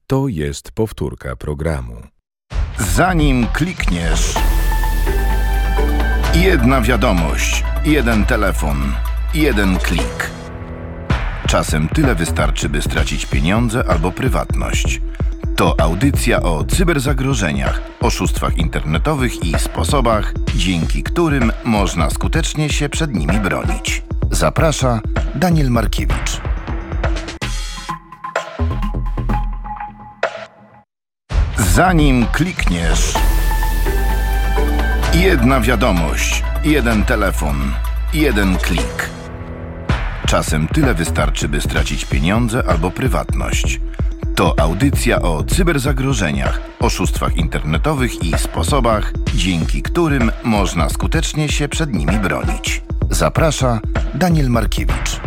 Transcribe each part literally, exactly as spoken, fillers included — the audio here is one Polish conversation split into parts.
To jest powtórka programu. Zanim klikniesz, jedna wiadomość, jeden telefon, jeden klik. Czasem tyle wystarczy, by stracić pieniądze albo prywatność. To audycja o cyberzagrożeniach, oszustwach internetowych i sposobach, dzięki którym można skutecznie się przed nimi bronić. Zaprasza Daniel Markiewicz. Zanim klikniesz, jedna wiadomość, jeden telefon, jeden klik. Czasem tyle wystarczy, by stracić pieniądze albo prywatność. To audycja o cyberzagrożeniach, oszustwach internetowych i sposobach, dzięki którym można skutecznie się przed nimi bronić. Zaprasza Daniel Markiewicz.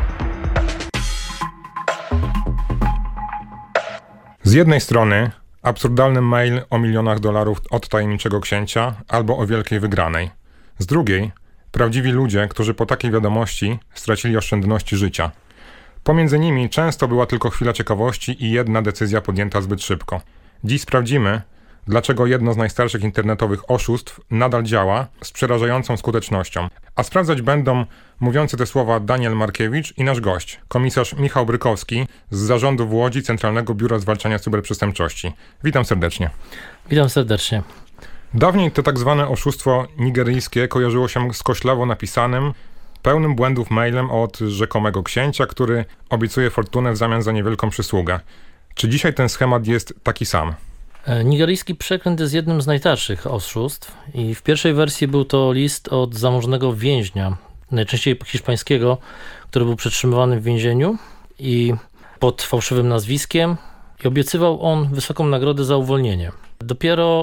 Z jednej strony absurdalny mail o milionach dolarów od tajemniczego księcia albo o wielkiej wygranej. Z drugiej prawdziwi ludzie, którzy po takiej wiadomości stracili oszczędności życia. Pomiędzy nimi często była tylko chwila ciekawości i jedna decyzja podjęta zbyt szybko. Dziś sprawdzimy, dlaczego jedno z najstarszych internetowych oszustw nadal działa z przerażającą skutecznością. A sprawdzać będą mówiący te słowa Daniel Markiewicz i nasz gość, komisarz Michał Brykowski z zarządu w Łodzi Centralnego Biura Zwalczania Cyberprzestępczości. Witam serdecznie. Witam serdecznie. Dawniej to tak zwane oszustwo nigeryjskie kojarzyło się z koślawo napisanym, pełnym błędów mailem od rzekomego księcia, który obiecuje fortunę w zamian za niewielką przysługę. Czy dzisiaj ten schemat jest taki sam? Nigeryjski przekręt jest jednym z najstarszych oszustw i w pierwszej wersji był to list od zamożnego więźnia, najczęściej hiszpańskiego, który był przetrzymywany w więzieniu i pod fałszywym nazwiskiem i obiecywał on wysoką nagrodę za uwolnienie. Dopiero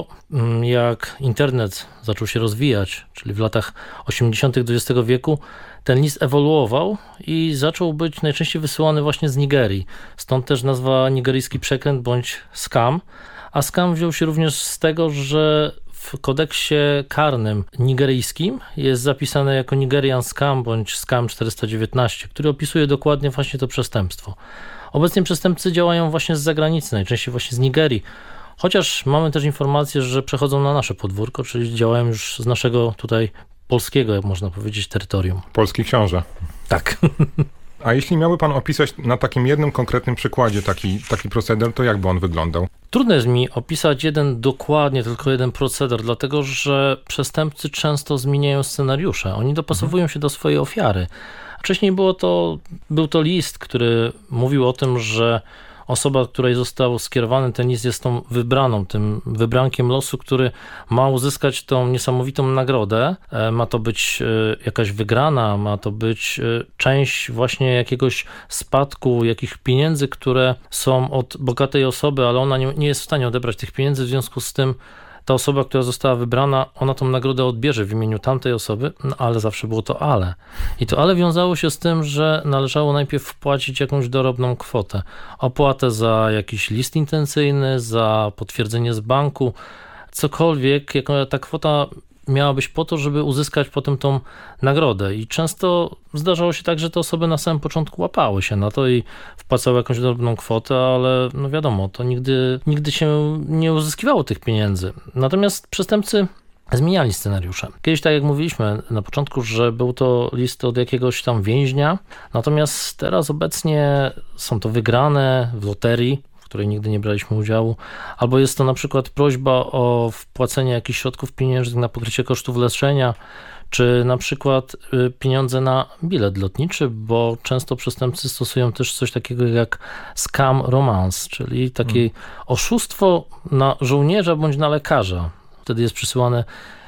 jak internet zaczął się rozwijać, czyli w latach osiemdziesiątych dwudziestego wieku, ten list ewoluował i zaczął być najczęściej wysyłany właśnie z Nigerii. Stąd też nazwa nigeryjski przekręt bądź scam. A scam wziął się również z tego, że w kodeksie karnym nigeryjskim jest zapisane jako Nigerian Scam bądź Scam czterysta dziewiętnaście, który opisuje dokładnie właśnie to przestępstwo. Obecnie przestępcy działają właśnie z zagranicy, najczęściej właśnie z Nigerii. Chociaż mamy też informację, że przechodzą na nasze podwórko, czyli działają już z naszego tutaj polskiego, jak można powiedzieć, terytorium. Polski książę. Tak. A jeśli miałby pan opisać na takim jednym konkretnym przykładzie taki, taki proceder, to jak by on wyglądał? Trudno jest mi opisać jeden dokładnie, tylko jeden proceder, dlatego że przestępcy często zmieniają scenariusze. Oni dopasowują mhm. się do swojej ofiary. Wcześniej było to, był to list, który mówił o tym, że osoba, której został skierowany ten list, jest tą wybraną, tym wybrankiem losu, który ma uzyskać tą niesamowitą nagrodę. Ma to być jakaś wygrana, ma to być część właśnie jakiegoś spadku, jakichś pieniędzy, które są od bogatej osoby, ale ona nie, nie jest w stanie odebrać tych pieniędzy, w związku z tym ta osoba, która została wybrana, ona tą nagrodę odbierze w imieniu tamtej osoby, no ale zawsze było to ale. I to ale wiązało się z tym, że należało najpierw wpłacić jakąś dorobną kwotę. Opłatę za jakiś list intencyjny, za potwierdzenie z banku, cokolwiek, jaka ta kwota miała być po to, żeby uzyskać potem tą nagrodę. I często zdarzało się tak, że te osoby na samym początku łapały się na to i wpłacały jakąś drobną kwotę, ale no wiadomo, to nigdy, nigdy się nie uzyskiwało tych pieniędzy. Natomiast przestępcy zmieniali scenariusze. Kiedyś, tak jak mówiliśmy na początku, że był to list od jakiegoś tam więźnia, natomiast teraz obecnie są to wygrane w loterii, w której nigdy nie braliśmy udziału, albo jest to na przykład prośba o wpłacenie jakichś środków pieniężnych na pokrycie kosztów leczenia, czy na przykład pieniądze na bilet lotniczy, bo często przestępcy stosują też coś takiego jak scam romance, czyli takie hmm. oszustwo na żołnierza bądź na lekarza. Wtedy jest przysyłane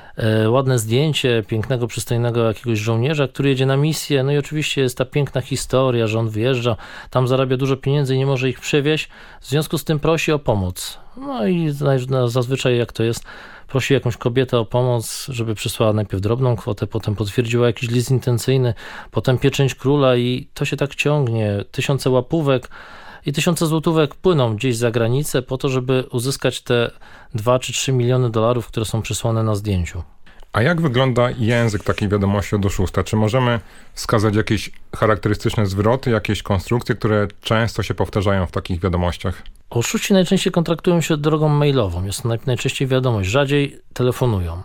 ładne zdjęcie pięknego, przystojnego jakiegoś żołnierza, który jedzie na misję, no i oczywiście jest ta piękna historia, że on wyjeżdża, tam zarabia dużo pieniędzy i nie może ich przywieźć, w związku z tym prosi o pomoc. No i zazwyczaj jak to jest, prosi jakąś kobietę o pomoc, żeby przysłała najpierw drobną kwotę, potem potwierdziła jakiś list intencyjny, potem pieczęć króla i to się tak ciągnie, tysiące łapówek i tysiące złotówek płyną gdzieś za granicę po to, żeby uzyskać te dwa czy trzy miliony dolarów, które są przysłane na zdjęciu. A jak wygląda język takiej wiadomości od oszusta? Czy możemy wskazać jakieś charakterystyczne zwroty, jakieś konstrukcje, które często się powtarzają w takich wiadomościach? Oszuści najczęściej kontraktują się drogą mailową. Jest to naj, najczęściej wiadomość. Rzadziej telefonują.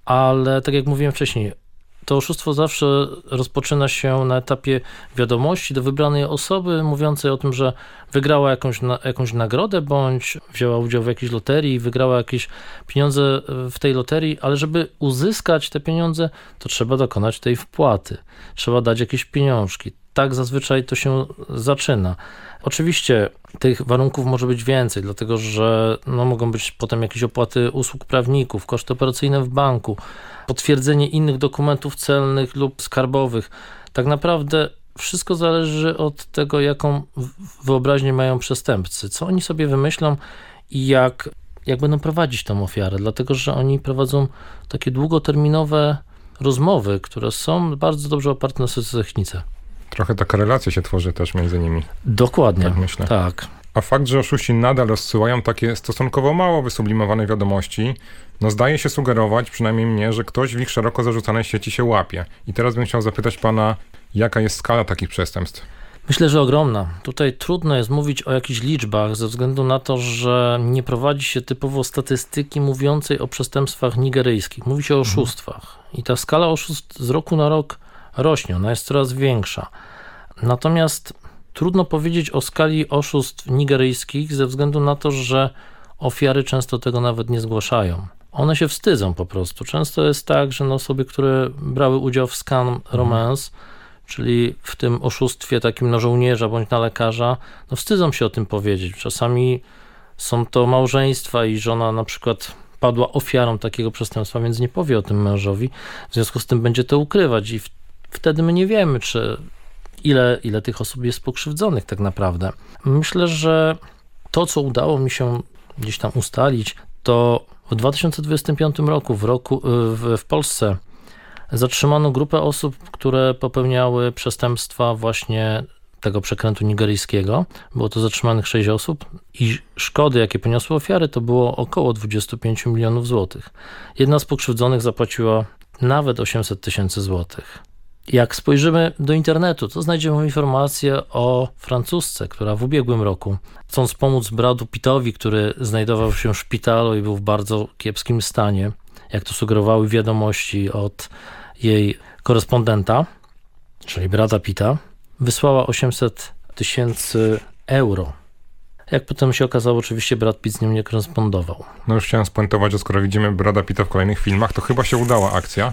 Ale tak jak mówiłem wcześniej, to oszustwo zawsze rozpoczyna się na etapie wiadomości do wybranej osoby mówiącej o tym, że wygrała jakąś, na, jakąś nagrodę, bądź wzięła udział w jakiejś loterii, wygrała jakieś pieniądze w tej loterii, ale żeby uzyskać te pieniądze, to trzeba dokonać tej wpłaty. Trzeba dać jakieś pieniążki. Tak zazwyczaj to się zaczyna. Oczywiście tych warunków może być więcej, dlatego że no, mogą być potem jakieś opłaty usług prawników, koszty operacyjne w banku, potwierdzenie innych dokumentów celnych lub skarbowych. Tak naprawdę wszystko zależy od tego, jaką wyobraźnię mają przestępcy, co oni sobie wymyślą i jak, jak będą prowadzić tą ofiarę, dlatego że oni prowadzą takie długoterminowe rozmowy, które są bardzo dobrze oparte na socjotechnice. Trochę taka relacja się tworzy też między nimi. Dokładnie, tak myślę. Tak. A fakt, że oszuści nadal rozsyłają takie stosunkowo mało wysublimowane wiadomości, no zdaje się sugerować, przynajmniej mnie, że ktoś w ich szeroko zarzucanej sieci się łapie. I teraz bym chciał zapytać pana, jaka jest skala takich przestępstw? Myślę, że ogromna. Tutaj trudno jest mówić o jakichś liczbach ze względu na to, że nie prowadzi się typowo statystyki mówiącej o przestępstwach nigeryjskich. Mówi się o oszustwach. I ta skala oszustw z roku na rok rośnie, ona jest coraz większa. Natomiast trudno powiedzieć o skali oszustw nigeryjskich ze względu na to, że ofiary często tego nawet nie zgłaszają. One się wstydzą po prostu. Często jest tak, że no osoby, które brały udział w scam romance, czyli w tym oszustwie takim na żołnierza bądź na lekarza, no wstydzą się o tym powiedzieć. Czasami są to małżeństwa i żona na przykład padła ofiarą takiego przestępstwa, więc nie powie o tym mężowi. W związku z tym będzie to ukrywać i w, wtedy my nie wiemy, czy ile, ile tych osób jest pokrzywdzonych tak naprawdę. Myślę, że to, co udało mi się gdzieś tam ustalić, to w dwa tysiące dwudziestym piątym roku w, roku, w, w Polsce zatrzymano grupę osób, które popełniały przestępstwa właśnie tego przekrętu nigeryjskiego. Było to zatrzymanych sześć osób i szkody, jakie poniosły ofiary, to było około dwadzieścia pięć milionów złotych. Jedna z pokrzywdzonych zapłaciła nawet osiemset tysięcy złotych. Jak spojrzymy do internetu, to znajdziemy informację o Francuzce, która w ubiegłym roku, chcąc pomóc Bradu Pittowi, który znajdował się w szpitalu i był w bardzo kiepskim stanie, jak to sugerowały wiadomości od jej korespondenta, czyli Brada Pitta, wysłała osiemset tysięcy euro. Jak potem się okazało, oczywiście Brad Pitt z nim nie korespondował. No już chciałem spuentować, że skoro widzimy Brada Pitta w kolejnych filmach, to chyba się udała akcja.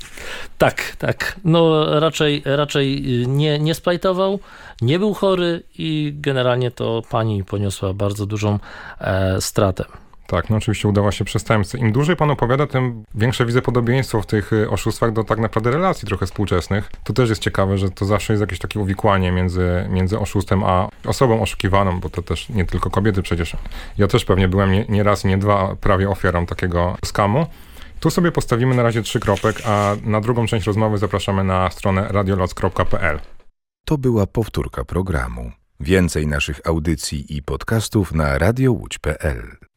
Tak, tak. No raczej, raczej nie, nie splajtował, nie był chory i generalnie to pani poniosła bardzo dużą e, stratę. Tak, no oczywiście udała się przestępcy. Im dłużej pan opowiada, tym większe widzę podobieństwo w tych oszustwach do tak naprawdę relacji trochę współczesnych. To też jest ciekawe, że to zawsze jest jakieś takie uwikłanie między, między oszustem a osobą oszukiwaną, bo to też nie tylko kobiety przecież. Ja też pewnie byłem nie, nie raz, nie dwa prawie ofiarą takiego skamu. Tu sobie postawimy na razie trzy kropek, a na drugą część rozmowy zapraszamy na stronę radioloc kropka p l. To była powtórka programu. Więcej naszych audycji i podcastów na radiowódź kropka p l.